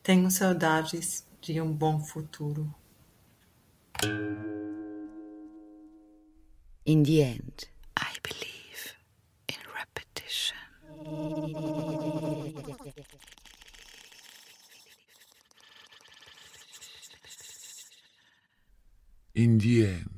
Tenho saudades de um bom futuro. In the end, I believe in repetition. In the end,